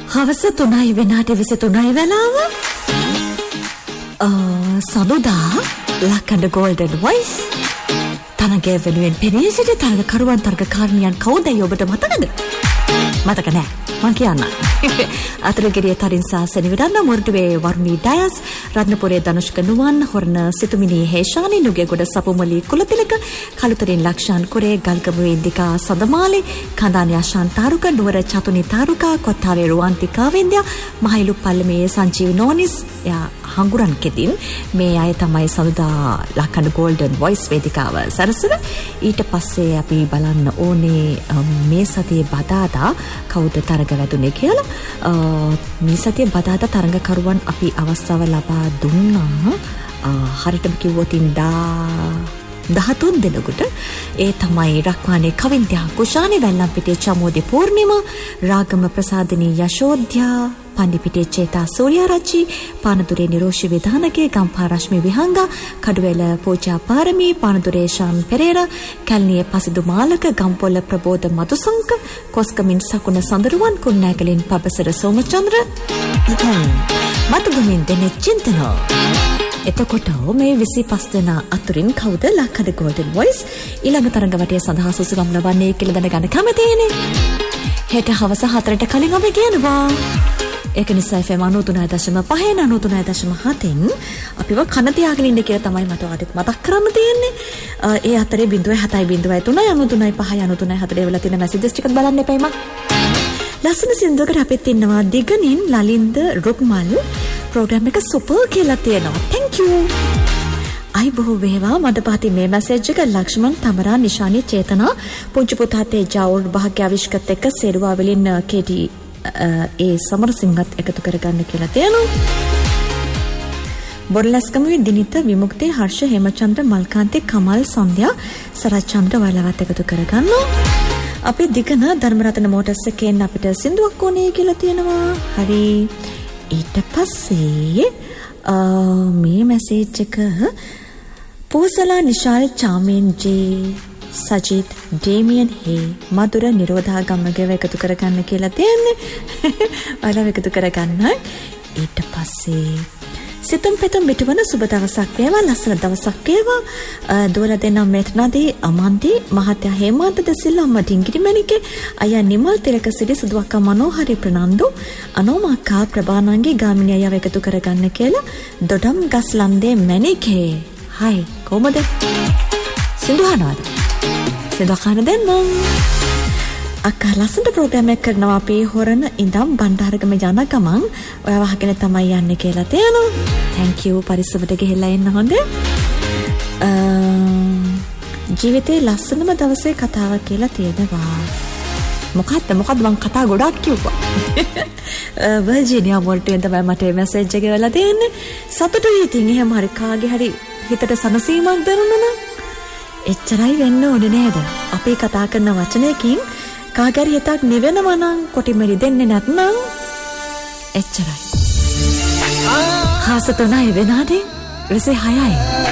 හවස 3 වෙනාට 23 වෙලාව. සඳුදා ලක්කඩ golden voice. තරගය වෙනුවෙන් පෙනී සිටි තරගකරුවන් තරගකාරණියන් කවුදයි ඔබට මතකද? මතක නෑ. මං කියන්න. අතරගිරිය තරින් සාසනි විදන්න මොරටුවේ වර්ණී ඩයස්, රත්නපුරේ ධනුෂ්ක නුවන්, හොරණ සිතුමිනී හේෂානි, නුගේගොඩ සපුමලි කුලතිලක, කළුතරින් ලක්ෂාන් කුරේ, ගල්ගමුවේ ඉන්දිකා සදමාලි, කඳානි ආශාන් තාරුක, නුවර චතුනි තාරුකා, කොත්තාවේ රුවන්තිකා වෙන්දියා, මහයිලු පල්ලමේ සංජීව නෝනිස් යා හංගුරන් කෙදින් මේ අය තමයි සඳුදා ලක්කඩ ගෝල්ඩන් වොයිස් වේදිකාව සරසන. ඊට පස්සේ අපි බලන්න ඕනේ මේ සතියේ බදාදා කවුද තරග වැදුනේ කියලා. මේ සතියේ බදාදා තරගකරුවන් අපි අවස්ථාව ලබා දුන්නා. හරියටම කිව්වොත් 13 දෙනෙකුට. ඒ තමයි රක්වානේ කවින්ද්‍යා, කුෂානි වැල්ලම්පිටිය චමෝදි පූර්ණිමා, රාගම ප්‍රසාදිනී යශෝධ්‍යා, පන්දිපිටිය චේතා සූර්යාරච්චි, පානදුරේ නිරෝෂි විධානකේ, ගම්පා රශ්මි විහංගා, කඩුවැල පූජා පාරමී, පානදුරේ ශාන් පෙරේරා, කැලණියේ පසිදු මාලක, ගම්පොල්ල ප්‍රබෝධ මදුසංක, කොස්කමින් සකුණ සඳරුවන්, කුන්නෑගලින් පබසර සෝමචන්ද්‍ර, මතුගමින් දෙනෙත් චින්තනෝ. එතකොට මේ 25 දෙනා අතුරින් කවුද ලක්කඩ ගෝල්ඩන් වොයිස් ඊළඟ තරඟ වටේ සඳහා සුසුගම් ලබන්නේ කියලා දැනගන්න කැමතිනේ. හෙට හවස 4ට කලින් අපි කියනවා. ඒක නිසා FM 93.5 93.7න් අපිව කන තියාගෙන ඉන්න කියලා තමයි මට ආයෙත් මතක් කරන්න තියෙන්නේ. ඒ අතරේ 0.7 0.3 93.5 93.4 වෙලා තියෙන මැසේජස් ටිකත් බලන්න එපා මම. ලස්සන සින්දුවකට අපිත් ඉන්නවා දිගනින් ලලින්ද රුක්මල් ප්‍රෝග්‍රෑම් එක සුපර් කියලා තියෙනවා. thank you. අයි බොහෝ වේවා මට පාති මේ මැසේජ් එක ලක්ෂ්මන් තමරා නිශානි චේතනා පුංචි පුතා තේජාවුල් භාග්‍යාවිෂ්කත් එක්ක සේරුවා වලින් කේටි ඒ සමරසිංහත් එකතු කරගන්න කියලා තියෙනවා. බොරලස්කමුවේ දිනිත විමුක්ති හර්ෂ හේමචන්ද්‍ර මල්කාන්ති කමල් සන්ධ්‍යා සරච්චන්ද්‍ර වලවත් එකතු කරගන්නවා. අපි දිගන ධර්මරතන මෝටර්ස් එකෙන් අපිට සින්දුවක් ඕනේ කියලා තියෙනවා. හරි. ඊට පස්සේ මේ මැසේජ් එක පෝසලා නිශාල් චාමෙන් ජේ සජිත් ඩේමියන් හේ මధుර නිරෝධාගමගව එකතු කරගන්න කියලා තියෙන්නේ. ඔයාලා එකතු කරගන්න. ඊට පස්සේ සිතම් පෙතම් පිටවන සුබ දවසක් වේවා, ලස්සන දවසක් වේවා. දෝල දෙනා මෙත්නදී අමන්ති මහත්ය හේමන්ත දෙසිල්ලා අම්මා ඩිංගිරි මණිකේ අයියා නිමල් තිලක සිටි සුදුවක්කා මනෝහරි ප්‍රනන්දු අනෝමක්කා ප්‍රභානංගි ගාමිණී අයව එකතු කරගන්න කියලා දොඩම් ගස්ලන්දේ මණිකේ. හයි කොහමද? සින්දුහනවාද? සින්දුහන දෙන්නම්. අක්කා ලස්සන ප්‍රෝග්‍රෑම් එකක් කරනවා අපි හොරණ ඉඳන් බණ්ඩාරගම යන ගමන් ඔයාව අහගෙන තමයි යන්නේ කියලා තියෙනවා. thank you පරිස්සමට ගිහිල්ලා එන්න හොඳ. ජීවිතේ ලස්සනම දවසේ කතාව කියලා තියෙනවා. මොකක්ද මං කතා ගොඩක් කිව්වා. වර්ජිනියා මොල්ටෙන් තමයි මට මැසේජ් එක වෙලා තියෙන්නේ. සතුටුයි ඉතින් එහෙම හරි කාගේ හරි හිතට සනසීමක් දරුණා නම් එච්චරයි වෙන්න ඕනේ නේද? අපි කතා කරන වචනයකින් කාගරි හිතක් නිවෙනවා නම් කොටිම රිදෙන්නේ නැත්නම් එච්චරයි. හාස 3 වෙනාදී 26යි.